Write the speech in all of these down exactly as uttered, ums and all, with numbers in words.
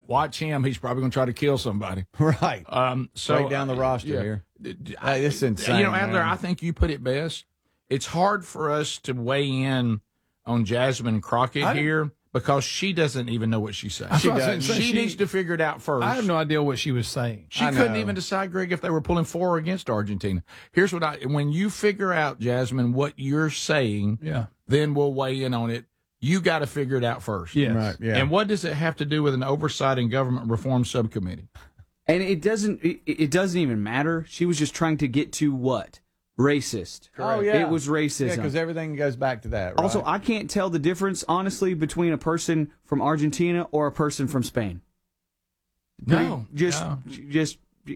watch him. He's probably going to try to kill somebody. Right. Um, so Right down the roster yeah. here. I, Hey, this is insane, You know, Adler, man. I think you put it best. It's hard for us to weigh in on Jasmine Crockett I- here because she doesn't even know what she's saying. That's She, what I was doesn't. saying. she She- needs to figure it out first. I have no idea what she was saying. She I couldn't know. even decide, Greg, if they were pulling for or against Argentina. Here's what I when you figure out, Jasmine, what you're saying, Yeah. then we'll weigh in on it. You got to figure it out first. Yes. Right, yeah. And what does it have to do with an oversight and government reform subcommittee? And it doesn't it, it doesn't even matter. She was just trying to get to what? Racist. Oh, yeah. It was Yeah, racism. because everything goes back to that, right? Also, I can't tell the difference, honestly, between a person from Argentina or a person from Spain. No. Just, no. just,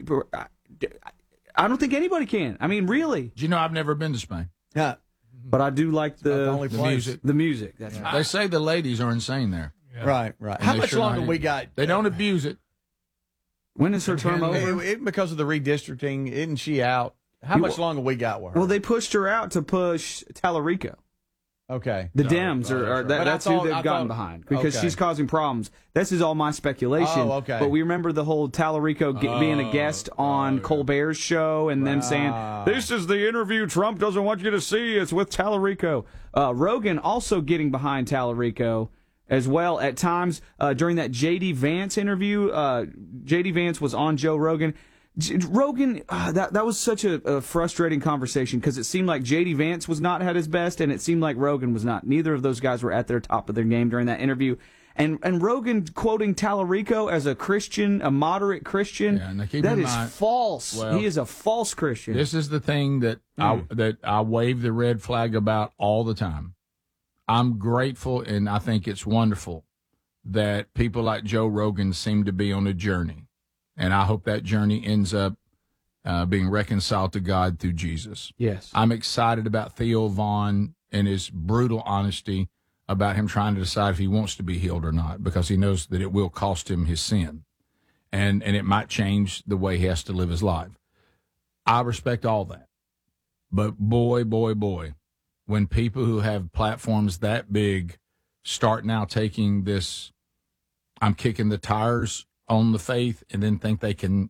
I don't think anybody can. I mean, really. Do you know I've never been to Spain? yeah. But I do like About the the only The place. music. the music. That's They say the ladies are insane there. Right, right. And How they much sure longer not we even- got? They don't abuse it. When is her term Yeah. over? It- it- because of the redistricting, isn't she out? How You- much longer we got with her? Well, they pushed her out to push Tallarico. okay. The No, Dems no, are, that's are right. that, But I that's thought- who they've I gotten thought- behind because okay. she's causing problems. This is all my speculation. Oh, okay. But we remember the whole Tallarico ge- being a guest on Colbert's show and them saying, "This is the interview Trump doesn't want you to see. It's with Tallarico." Uh, Rogan also getting behind Tallarico as well at times uh, during that J D Vance interview. Uh, J D Vance was on Joe Rogan. J- Rogan, uh, that that was such a, a frustrating conversation because it seemed like J D Vance was not at his best, and it seemed like Rogan was not. Neither of those guys were at their top of their game during that interview. And and Rogan quoting Tallarico as a Christian, a moderate Christian, Yeah, now keep that in is mind- false. Well, he is a false Christian. This is the thing that I that I wave the red flag about all the time. I'm grateful and I think it's wonderful that people like Joe Rogan seem to be on a journey. And I hope that journey ends up uh, being reconciled to God through Jesus. yes. I'm excited about Theo Vaughn and his brutal honesty about him trying to decide if he wants to be healed or not, because he knows that it will cost him his sin. And, and it might change the way he has to live his life. I respect all that. But boy, boy, boy, when people who have platforms that big start now taking this, I'm kicking the tires on the faith, and then think they can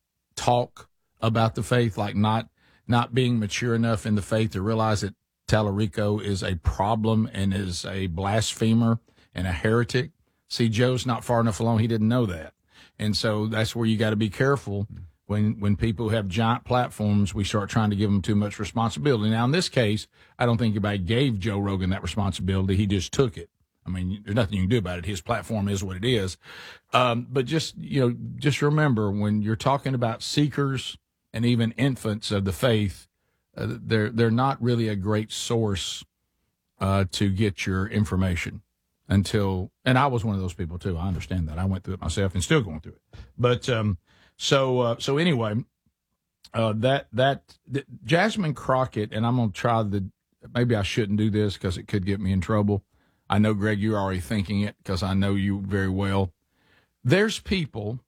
talk about the faith, like not not being mature enough in the faith to realize that Tallarico is a problem and is a blasphemer and a heretic. See, Joe's not far enough along. He didn't know that. And so that's where you got to be careful when, when people have giant platforms, we start trying to give them too much responsibility. Now, in this case, I don't think anybody gave Joe Rogan that responsibility. He just took it. I mean, there's nothing you can do about it. His platform is what it is. Um, but just, you know, just remember when you're talking about seekers and even infants of the faith, uh, they're, they're not really a great source uh, to get your information until, and I was one of those people too. I understand that. I went through it myself and still going through it. But, um, so, uh, so anyway, uh, that, that, th- Jasmine Crockett, and I'm going to try the, maybe I shouldn't do this because it could get me in trouble. I know, Greg, you're already thinking it because I know you very well. There's people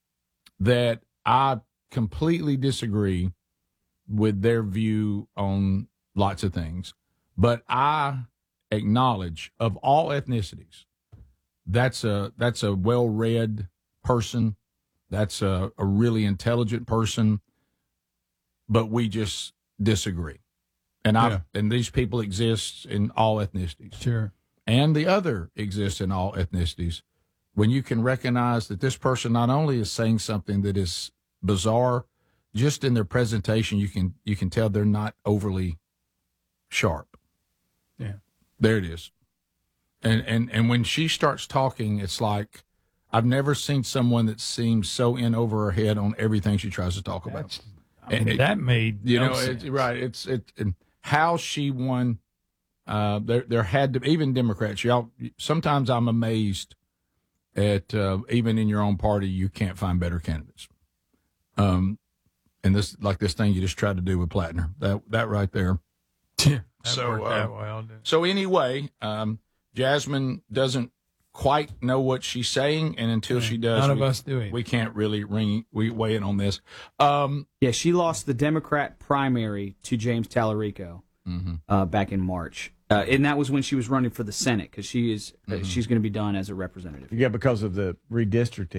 that I completely disagree with their view on lots of things, but I acknowledge of all ethnicities, that's a that's a well-read person, that's a, a really intelligent person, but we just disagree. And I Yeah. and these people exist in all ethnicities. Sure. And the other exists in all ethnicities. When you can recognize that this person not only is saying something that is bizarre, just in their presentation, you can you can tell they're not overly sharp. Yeah. There it is. And and and when she starts talking, it's like I've never seen someone that seems so in over her head on everything she tries to talk about. I mean, And it- that made you no know, sense. it's, right? It's it and how she won. Uh, there there had to even Democrats. Y'all, sometimes I'm amazed at uh, even in your own party you can't find better candidates. Um, and this like this thing you just tried to do with Plattner. That that right there. Yeah, that So, worked uh, out well. didn't it? So anyway, um, Jasmine doesn't quite know what she's saying, and until she does, None of we, us do it. we can't really ring we weigh in on this. Um, Yeah, she lost the Democrat primary to James Tallarico uh, back in March, uh, and that was when she was running for the Senate because she is uh, she's going to be done as a representative. Yeah, because of the redistricting.